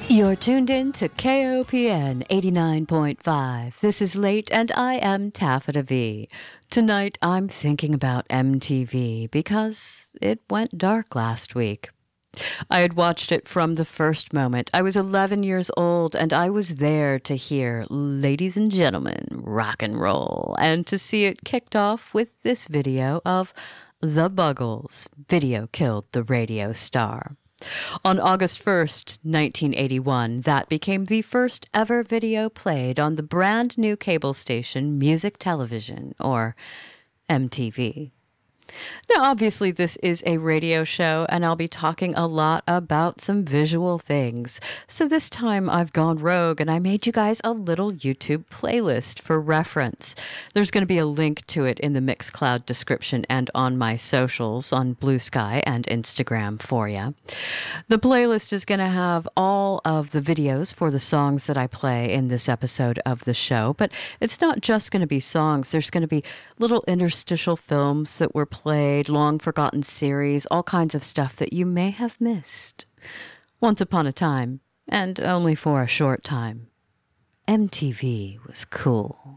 You're tuned in to KOPN 89.5. This is Late, and I am Taffeta V. Tonight, I'm thinking about MTV because it went dark last week. I had watched it from the first moment. I was 11 years old, and I was there to hear "Ladies and Gentlemen, Rock and Roll," and to see it kicked off with this video of The Buggles. Video killed the radio star. On August 1st, 1981, that became the first ever video played on the brand new cable station Music Television, or MTV. Now, obviously, this is a radio show, and I'll be talking a lot about some visual things. So this time I've gone rogue, and I made you guys a little YouTube playlist for reference. There's going to be a link to it in the Mixcloud description and on my socials on Blue Sky and Instagram for you. The playlist is going to have all of the videos for the songs that I play in this episode of the show, but it's not just going to be songs. There's going to be little interstitial films that were played, long-forgotten series, all kinds of stuff that you may have missed. Once upon a time, and only for a short time, MTV was cool.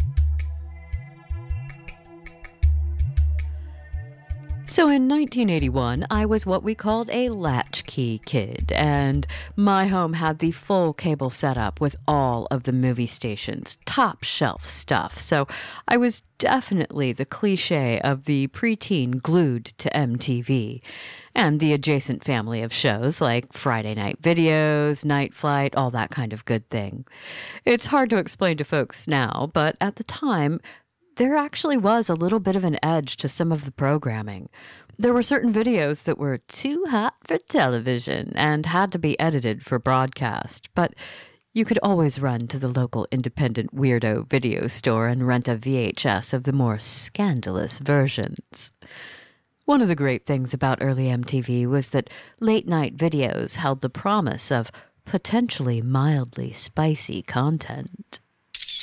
So in 1981, I was what we called a latchkey kid, and my home had the full cable setup with all of the movie stations, top shelf stuff. So I was definitely the cliche of the preteen glued to MTV, and the adjacent family of shows like Friday Night Videos, Night Flight, all that kind of good thing. It's hard to explain to folks now, but at the time, there actually was a little bit of an edge to some of the programming. There were certain videos that were too hot for television and had to be edited for broadcast, but you could always run to the local independent weirdo video store and rent a VHS of the more scandalous versions. One of the great things about early MTV was that late-night videos held the promise of potentially mildly spicy content.